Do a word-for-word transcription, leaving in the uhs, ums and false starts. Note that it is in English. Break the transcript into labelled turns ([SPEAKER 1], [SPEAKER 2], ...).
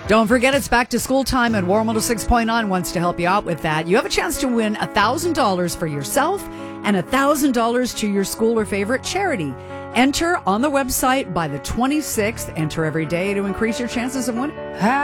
[SPEAKER 1] Don't forget, it's back to school time, and Warm one oh six point nine wants to help you out with that. You have a chance to win one thousand dollars for yourself and one thousand dollars to your school or favorite charity. Enter on the website by the twenty-sixth. Enter every day to increase your chances of winning.